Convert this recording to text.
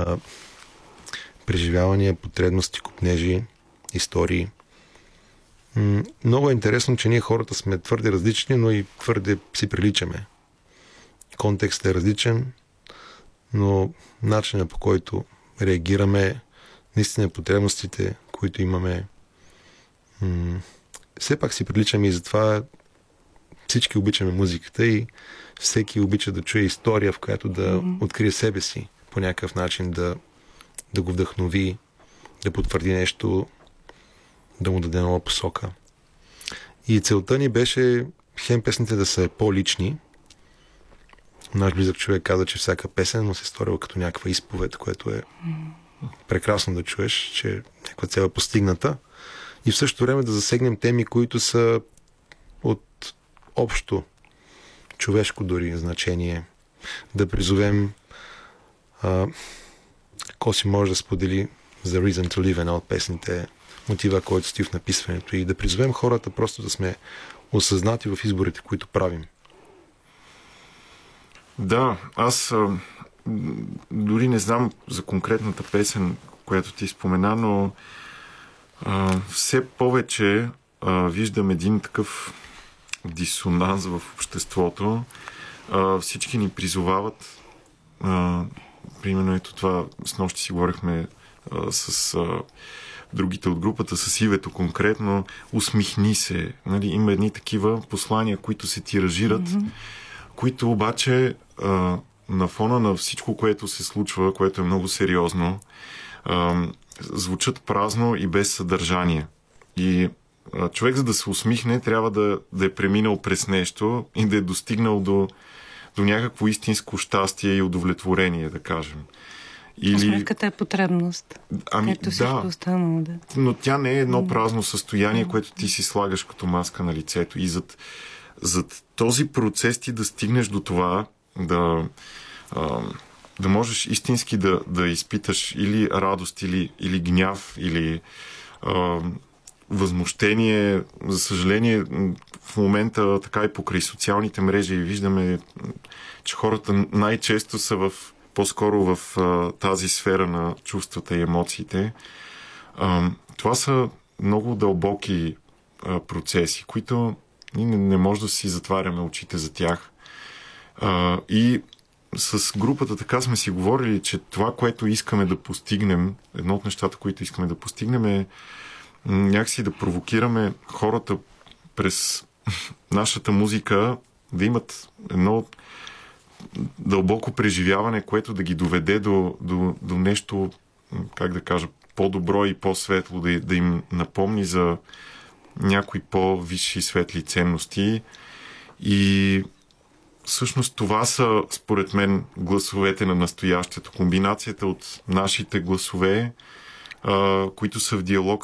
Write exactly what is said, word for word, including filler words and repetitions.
а, преживявания, потребности, копнежи, истории. М- много е интересно, че ние хората сме твърде различни, но и твърде си приличаме. Контекстът е различен, но начинът, по който реагираме, наистина потребностите, които имаме, м- все пак си приличаме и затова всички обичаме музиката и всеки обича да чуе история, в която да mm-hmm. открие себе си по някакъв начин, да, да го вдъхнови, да потвърди нещо, да му даде нова посока. И целта ни беше хем песните да са по-лични. Наш близък човек каза, че всяка песен му се сторила като някаква изповед, което е прекрасно да чуеш, че някаква цел е постигната. И в същото време да засегнем теми, които са от общо човешко дори значение. Да призовем а, Коси може да сподели за Reason to Live, една от песните, мотива, който стои в написването, и да призовем хората просто да сме осъзнати в изборите, които правим. Да, аз а, дори не знам за конкретната песен, която ти спомена, но а, все повече а, виждам един такъв дисонанс в обществото. А, всички ни призовават. А, примерно ето това, с нощи си говорихме а, с а, другите от групата, с Ивето конкретно, усмихни се. Нали, има едни такива послания, които се тиражират, mm-hmm. които обаче а, на фона на всичко, което се случва, което е много сериозно, а, звучат празно и без съдържание. И а, човек, за да се усмихне, трябва да, да е преминал през нещо и да е достигнал до, до някакво истинско щастие и удовлетворение, да кажем. Или... Усмивката е потребност. Ами, както всичко да, останало, да. Но тя не е едно празно състояние, което ти си слагаш като маска на лицето. И зад, зад този процес ти да стигнеш до това, да, а, да можеш истински да, да изпиташ или радост, или, или гняв, или а, възмущение. За съжаление, в момента така и покрай социалните мрежи виждаме, че хората най-често са в по-скоро в а, тази сфера на чувствата и емоциите. А, това са много дълбоки а, процеси, които ние не, не може да си затваряме очите за тях. А, и с групата така сме си говорили, че това, което искаме да постигнем, едно от нещата, които искаме да постигнем, е някакси да провокираме хората през нашата музика да имат едно дълбоко преживяване, което да ги доведе до, до, до нещо, как да кажа, по-добро и по-светло, да, да им напомни за някои по-висши светли ценности. И всъщност това са, според мен, гласовете на настоящето. Комбинацията от нашите гласове, а, които са в диалог